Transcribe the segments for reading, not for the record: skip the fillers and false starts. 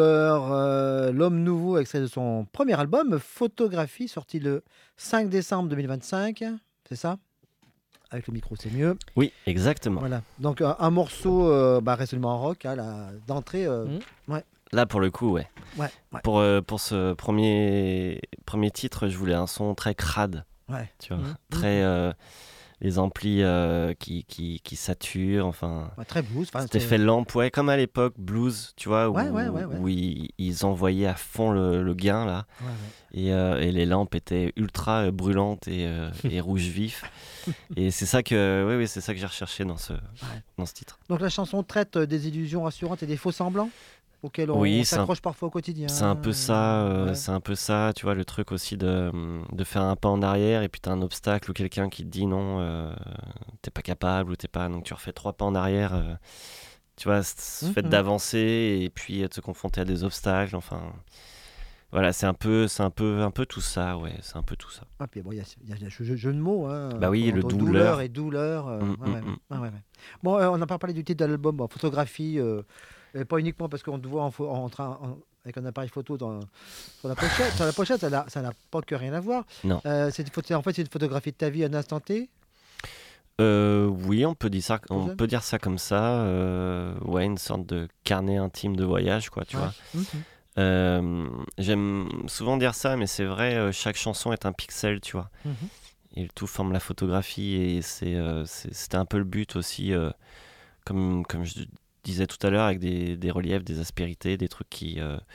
L'homme nouveau, extrait de son premier album, Photographie, sorti le 5 décembre 2025. C'est ça? Avec le micro, c'est mieux. Oui, exactement. Voilà. Donc, un morceau résolument rock, hein, d'entrée. Ouais. Là, pour le coup, ouais. Ouais. Pour ce premier titre, je voulais un son très crade. Ouais. Tu vois, très les amplis qui saturent, enfin. Ouais, très blues. C'était fait lampe, ouais, comme à l'époque blues, tu vois, où ils envoyaient à fond le gain là, et les lampes étaient ultra brûlantes et rouge vif. Et c'est ça que, c'est ça que j'ai recherché dans ce titre. Donc la chanson traite des illusions rassurantes et des faux semblants auxquels on s'accroche parfois au quotidien. C'est un peu ça, tu vois, le truc aussi de faire un pas en arrière et puis t'as un obstacle ou quelqu'un qui te dit non, t'es pas capable ou t'es pas, donc tu refais 3 pas en arrière, tu vois, ce fait d'avancer et puis de se confronter à des obstacles, enfin, voilà, c'est un peu tout ça, ouais, c'est un peu tout ça. Ah, puis bon, il y a ce jeu de mots, hein, bah oui, le douleur et douleur. Bon, on n'a pas parlé du titre de l'album, photographie. Et pas uniquement parce qu'on te voit avec un appareil photo sur la pochette. Sur la pochette, ça n'a pas que rien à voir. Non. C'est une photographie de ta vie à un instant T. Oui, on peut dire ça comme ça. Ouais, une sorte de carnet intime de voyage, quoi, tu vois. J'aime souvent dire ça, mais c'est vrai, chaque chanson est un pixel, tu vois. Et le tout forme la photographie, et c'était un peu le but aussi, comme je disais tout à l'heure, avec des reliefs, des aspérités, des trucs qui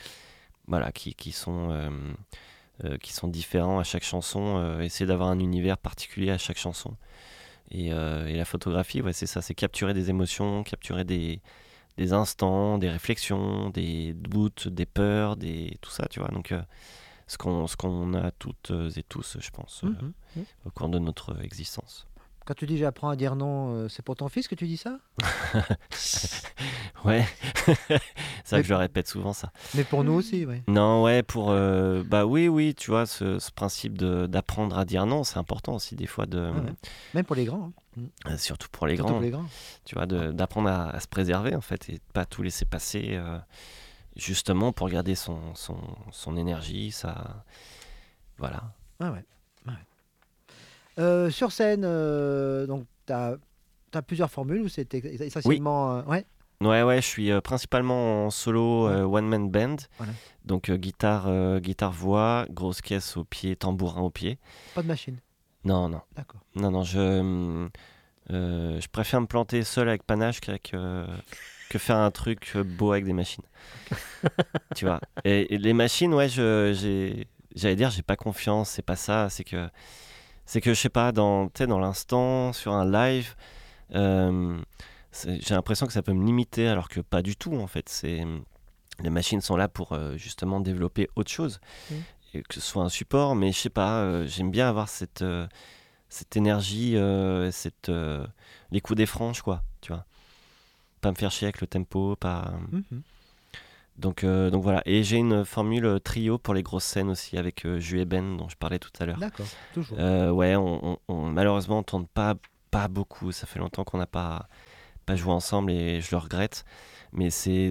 sont différents à chaque chanson, essayer d'avoir un univers particulier à chaque chanson. Et la photographie, ouais, c'est ça, c'est capturer des émotions, capturer des instants, des réflexions, des doutes, des peurs, tout ça, tu vois. Donc, ce qu'on a toutes et tous, je pense, au cours de notre existence. Quand tu dis j'apprends à dire non, c'est pour ton fils que tu dis ça? Ouais, c'est vrai que je le répète souvent, ça. Mais pour nous aussi, ouais. Non, ouais, oui, tu vois, ce principe d'apprendre à dire non, c'est important aussi des fois Même pour les grands. Surtout pour les grands. Tu vois, d'apprendre à se préserver en fait et de pas tout laisser passer, justement pour garder son énergie, ça, voilà. Sur scène, donc t'as plusieurs formules ou c'est essentiellement Ouais, je suis principalement en solo, one man band. Voilà. Donc guitare voix, grosse caisse au pied, tambourin au pied. Pas de machine. Non. D'accord. Non, je préfère me planter seul avec panache que faire un truc beau avec des machines. Tu vois. Et les machines, ouais, j'allais dire, j'ai pas confiance, c'est pas ça, c'est que je sais pas, dans l'instant, sur un live, j'ai l'impression que ça peut me limiter, alors que pas du tout, en fait. Les machines sont là pour justement développer autre chose, et que ce soit un support, mais je sais pas, j'aime bien avoir cette énergie, les coups des franges, quoi, tu vois. Pas me faire chier avec le tempo, pas... Donc voilà, et j'ai une formule trio pour les grosses scènes aussi avec Ju et Ben dont je parlais tout à l'heure. D'accord, toujours. Ouais, on malheureusement on tourne pas beaucoup, ça fait longtemps qu'on n'a pas joué ensemble et je le regrette, mais c'est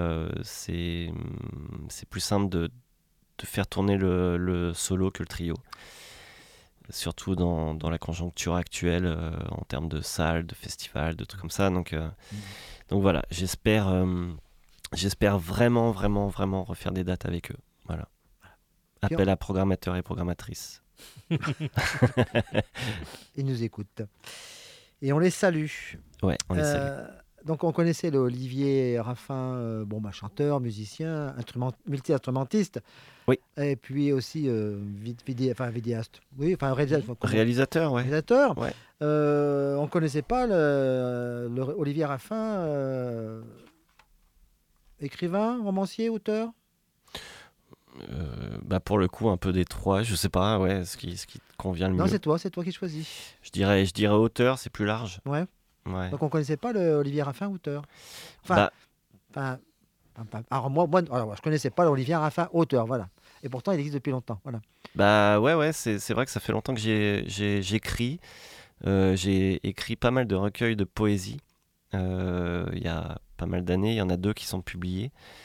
plus simple de faire tourner le solo que le trio, surtout dans la conjoncture actuelle, en termes de salles, de festivals, de trucs comme ça, donc voilà, J'espère vraiment refaire des dates avec eux. Voilà. Appel à programmateurs et programmatrices. Ils nous écoutent. Et on les salue. Ouais, on les salue. Donc on connaissait Olivier Raffin, chanteur, musicien, multi-instrumentiste. Oui. Et puis aussi vidéaste. Oui, enfin réalisateur, ouais. Réalisateur. Ouais. On connaissait pas le Olivier Raffin. Écrivain, romancier, auteur? Pour le coup, un peu des trois, je sais pas, ouais, ce qui te convient le mieux. Non, c'est toi qui choisis. Je dirais auteur, c'est plus large. Ouais. Donc on connaissait pas le Olivier Raffin, auteur. Alors moi, je connaissais pas l'Olivier Raffin, auteur, voilà. Et pourtant, il existe depuis longtemps, voilà. Ouais, c'est vrai que ça fait longtemps que j'écris. J'ai écrit pas mal de recueils de poésie. Il y a pas mal d'années, il y en a 2 qui sont publiés.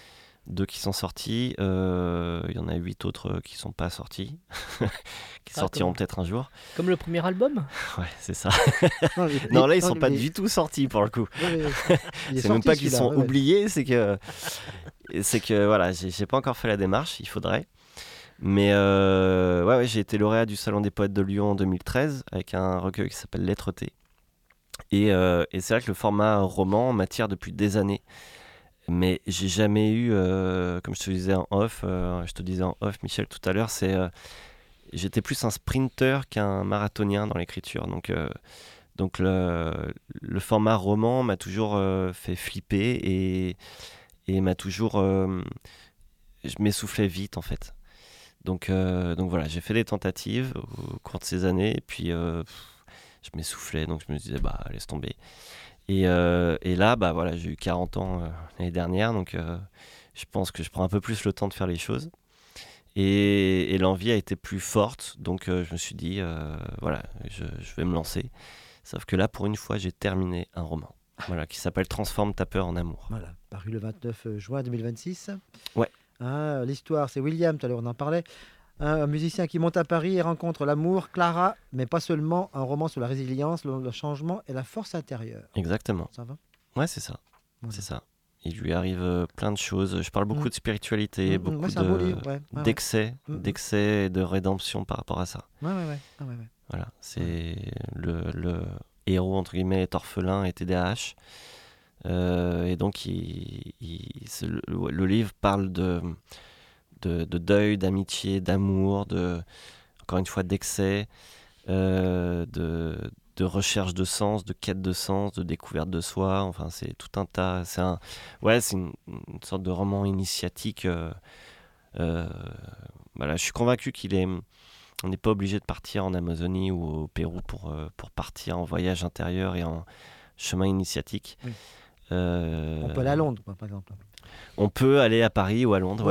2 qui sont sortis. Il y en a 8 autres qui sont pas sortis, qui sortiront peut-être un jour. Comme le premier album. Ouais, c'est ça. Non, Là, ils sont pas du tout sortis pour le coup. il est C'est même sorti, pas qu'ils celui-là, sont ouais. oubliés, c'est que voilà, j'ai pas encore fait la démarche, il faudrait. Mais ouais, j'ai été lauréat du Salon des Poètes de Lyon en 2013 avec un recueil qui s'appelle Lettres T. Et c'est vrai que le format roman m'attire depuis des années. Mais j'ai jamais eu, comme je te disais en off, Michel, tout à l'heure, j'étais plus un sprinter qu'un marathonien dans l'écriture. Donc le format roman m'a toujours fait flipper et m'a toujours... je m'essoufflais vite en fait. Donc voilà, j'ai fait des tentatives au cours de ces années et puis je m'essoufflais, donc je me disais bah laisse tomber. Et là, bah voilà, j'ai eu 40 ans l'année dernière, donc je pense que je prends un peu plus le temps de faire les choses. Et l'envie a été plus forte, donc je me suis dit, voilà, je vais me lancer. Sauf que là, pour une fois, j'ai terminé un roman, voilà, qui s'appelle Transforme ta peur en amour. Voilà, paru le 29 juin 2026. Ouais. L'histoire, c'est William, tout à l'heure on en parlait. Un musicien qui monte à Paris et rencontre l'amour, Clara, mais pas seulement. Un roman sur la résilience, le changement et la force intérieure. Exactement. Ça va ? Ouais, c'est ça. Voilà. C'est ça. Il lui arrive plein de choses. Je parle beaucoup de spiritualité, beaucoup Ouais, c'est un beau livre, ouais. d'excès, ouais. d'excès et de rédemption par rapport à ça. Ouais. Voilà, c'est le héros, entre guillemets, est orphelin et TDAH. Et donc, le livre parle de deuil, d'amitié, d'amour, encore une fois, d'excès, de recherche de sens, de quête de sens, de découverte de soi. Enfin, c'est tout un tas. C'est une sorte de roman initiatique. Voilà, je suis convaincu on n'est pas obligé de partir en Amazonie ou au Pérou pour partir en voyage intérieur et en chemin initiatique. Oui. On peut aller à Londres, par exemple. On peut aller à Paris ou à Londres.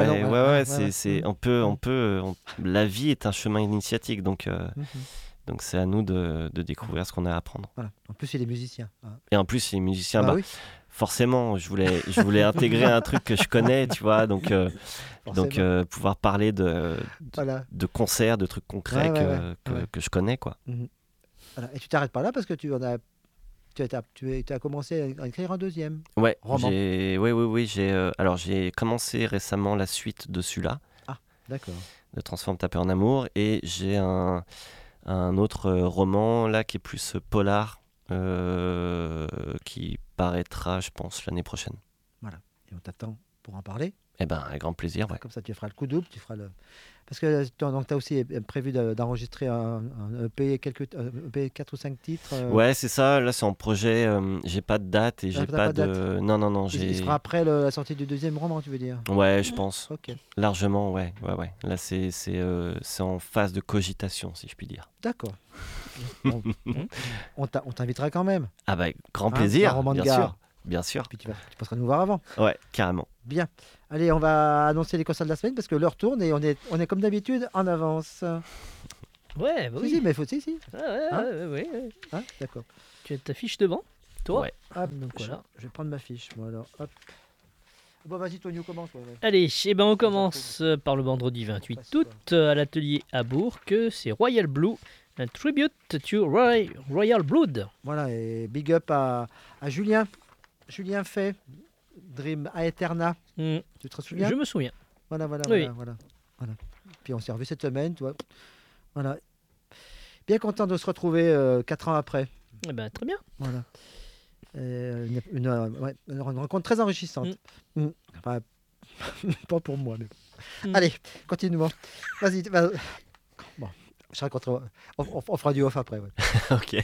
Ouais. La vie est un chemin initiatique, donc c'est à nous de découvrir ce qu'on a à apprendre. Voilà. En plus, il est musicien. Et en plus, il est musicien. Oui. Forcément, je voulais intégrer un truc que je connais, tu vois, donc pouvoir parler de concerts, de trucs concrets que je connais, quoi. Voilà. Et tu t'arrêtes pas là parce que tu as commencé à écrire un deuxième roman. Oui. J'ai commencé récemment la suite de celui-là. Ah, d'accord. De Transforme ta peur en amour. Et j'ai un autre roman là qui est plus polar, qui paraîtra, je pense, l'année prochaine. Voilà. Et on t'attend pour en parler. Eh ben, avec grand plaisir, ouais. Comme ça, tu feras le coup double, parce que tu as aussi prévu d'enregistrer un EP, un EP 4 ou 5 titres. Ouais, c'est ça. Là, c'est en projet. J'ai pas de date et j'ai pas de... date. Non. Il sera après la sortie du deuxième roman, tu veux dire ? Ouais, je pense. Ok. Largement, ouais. Là, c'est en phase de cogitation, si je puis dire. D'accord. On t'invitera quand même. Ah bah, grand plaisir, un roman de bien gare. sûr. Bien sûr. Puis tu passeras nous voir avant. Ouais, carrément. Bien. Allez, on va annoncer les concerts de la semaine parce que l'heure tourne et on est comme d'habitude en avance. Ouais, bah oui. Si, mais faut si. Ouais. D'accord. Tu as ta fiche devant, toi. Ouais. Hop, Donc voilà. Je vais prendre ma fiche, moi alors. Hop. Bon, vas-y, Tony, on commence. Ouais. Allez, on commence par le vendredi 28 août à l'atelier à Bourg. C'est Royal Blue, un tribute to Royal Blood. Voilà, et big up à Julien Fay, Dream Aeterna. Tu te souviens ? Je me souviens. Voilà. Puis on s'est revu cette semaine, tu vois. Voilà. Bien content de se retrouver 4 ans après. Eh ben, très bien. Voilà. Une rencontre très enrichissante. Enfin, pas pour moi, mais... Allez, continuons. Vas-y. Bon, je raconterai. On fera du off après. Ouais. Ok.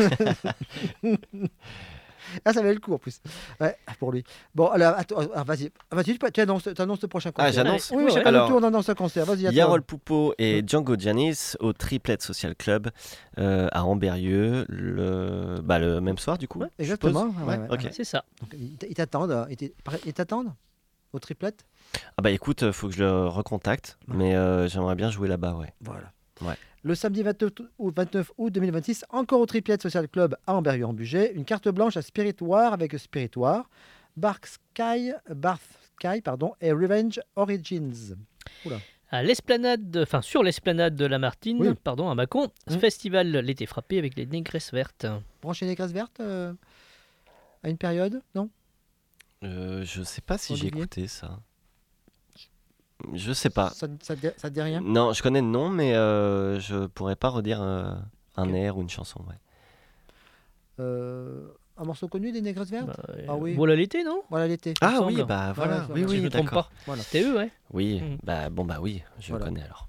Ça valait le coup en plus. Ouais, pour lui. Bon, alors, vas-y, tu annonces le prochain concert. Ah, j'annonce. Oui, chacun notre tour, on annonce un concert. Vas-y, Yarol Poupeau et Django Giannis au Triplet Social Club à Amberieu le même soir, du coup. Ouais, exactement. Ouais, ok. C'est ça. Donc, ils t'attendent. Ils t'attendent au Triplet. Ah bah écoute, faut que je le recontacte, mais j'aimerais bien jouer là-bas, ouais. Voilà. Ouais. Le samedi 29 août 2026, encore au Triplet Social Club à Amberieu-en-Bugey, une carte blanche à Spiritoire avec Spiritoire, Barth Sky et Revenge Origins. Oula. À l'esplanade, enfin sur l'esplanade de la Martine, Oui. à Mâcon, ce festival l'été frappé avec les négresses vertes. Brancher les graisses vertes à une période, non? Je sais pas si j'ai Olivier écouté ça. Je sais pas. Ça te dit rien? Non, je connais le nom, mais je pourrais pas redire un air ou une chanson. Ouais. Un morceau connu des négresses vertes? Ah oui. Voilà l'été, non? Voilà l'été. Ah semble. oui, bah voilà. ouais, Oui, ouais, Si je oui, me trompe d'accord. pas. Voilà. C'était eux, ouais. Oui, Mm. bah oui, je Voilà. connais alors.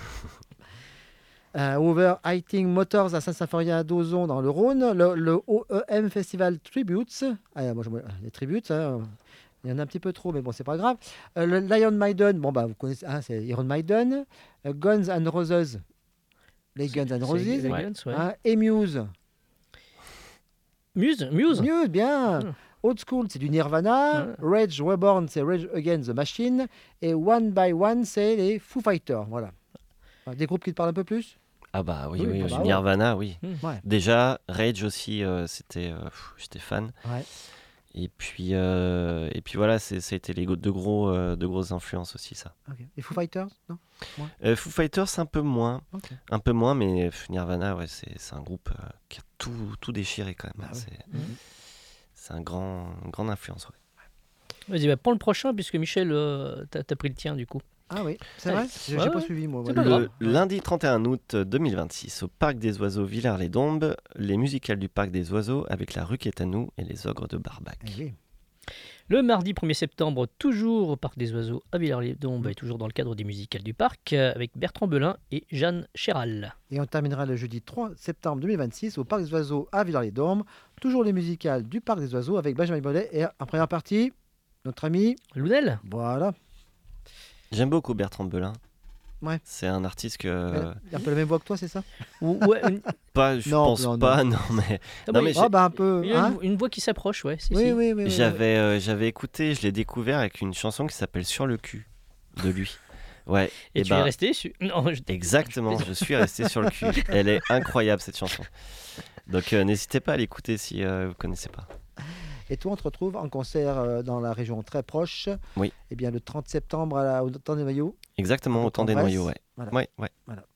Overhiting Motors à Saint-Symphorien d'Ozon dans le Rhône, le OEM Festival Tributes, les tributes, hein, il y en a un petit peu trop, mais bon, c'est pas grave. Le Lion Maiden, bon, bah, vous connaissez, c'est Iron Maiden, Guns N' Roses, les Guns N' Roses, Les Ouais. Guns, ouais. hein, et Muse. Muse. Muse, bien. Mm. Old School, c'est du Nirvana. Rage Reborn, c'est Rage Against the Machine. Et One by One, c'est les Foo Fighters. Voilà. Des groupes qui te parlent un peu plus? Ah bah oui, Oui, oui, bah ouais. Nirvana, oui. Ouais. Déjà, Rage aussi, j'étais fan. Ouais. Et puis voilà, ça a été les de grosses influences aussi, ça. Ok. Les Foo Fighters, non? Foo Fighters, un peu moins. Ok. Un peu moins, mais Nirvana, ouais, c'est un groupe qui a tout déchiré quand même. Bah ouais. C'est une grande influence. Ouais. Vas-y, prends le prochain, puisque Michel, t'as pris le tien, du coup. Ah oui, c'est Ouais. vrai? J'ai Ouais, pas ouais. suivi, moi. C'est voilà. pas Le grave. lundi 31 août 2026, au Parc des Oiseaux Villars-les-Dombes, les musicales du Parc des Oiseaux avec la rue qui est à nous et les ogres de Barbac. Eh oui. Le mardi 1er septembre, toujours au Parc des Oiseaux à Villars-les-Dombes, et toujours dans le cadre des musicales du parc, avec Bertrand Belin et Jeanne Chéral. Et on terminera le jeudi 3 septembre 2026 au Parc des Oiseaux à Villars-les-Dombes. Toujours les musicales du Parc des Oiseaux avec Benjamin Bollet. Et en première partie, notre ami. Lounel. Voilà. J'aime beaucoup Bertrand Belin. Ouais. C'est un artiste que... Il a un peu la même voix que toi, c'est ça? Ouais, Pas, je Non, pense non, pas, non, mais... Non, mais Ah, bah un peu. il y a Hein une voix qui s'approche, ouais. Si, oui, si. oui, oui, oui. j'avais écouté, je l'ai découvert avec une chanson qui s'appelle Sur le cul, de lui. Ouais. Et tu es resté sur... Non, Exactement, je suis resté sur le cul. Elle est incroyable, cette chanson. Donc n'hésitez pas à l'écouter si vous ne connaissez pas. Et toi, on te retrouve en concert dans la région très proche. Oui. Eh bien, le 30 septembre au Temps des Maillots. Exactement, Au autant des Compresse. noyaux, ouais. Voilà. Ouais.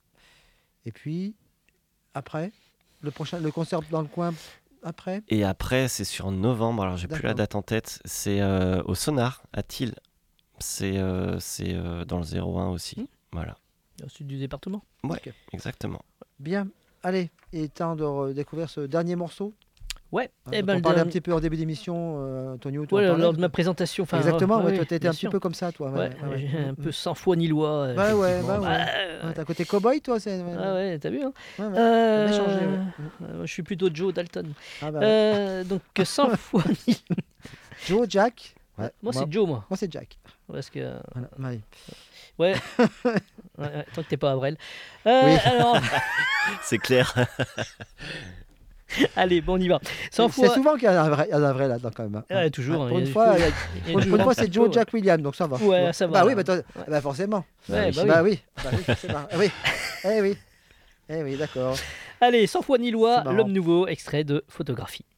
Et puis, après, le concert dans le coin après. Et après, c'est sur novembre, alors j'ai plus la D'accord. date en tête, c'est au Sonar, à Thiel. C'est dans le 01 aussi. Voilà. Au sud du département. Ouais, Ok. exactement. Bien. Allez, il est temps de découvrir ce dernier morceau. Ouais. Hein, Eh dont ben, on le parlait un dernier- petit peu en début d'émission, Antonio. tu en Ouais, parlais. lors de ma présentation. Enfin, Exactement, ouais, ouais, toi, tu étais bien un petit sûr. peu comme ça, toi. Ouais, j'ai un peu sans foi ni loi. Bah ouais, effectivement. bah ouais. T'as un côté cow-boy, toi c'est... Ah ouais, t'as vu, hein. Ouais, ouais. Ça a bien changé, ouais. Moi, je suis plutôt Joe Dalton. Ah bah ouais. Donc, sans foi ni... Joe, Jack. Ouais, Moi, c'est Joe, moi. Moi, c'est Jack. Parce que... Voilà, allez. Ouais. Ouais, tant que t'es pas Avril. Oui. Alors, C'est clair. allez, bon, on y va. Sans C'est foi... souvent qu'il y a un vrai là-dedans, quand même. Ouais, toujours. Pour il y une a- fois, il y a- il y a- il y a pour du une fois, grand c'est peu, Joe, ouais. Jack, William, donc ça va. Ouais, ça va, Bah oui, là. bah forcément. Ouais, bah oui. Bah oui, forcément. Oui. Eh oui. Eh oui, d'accord. Allez, sans foi ni loi, C'est marrant. l'homme nouveau, extrait de photographie.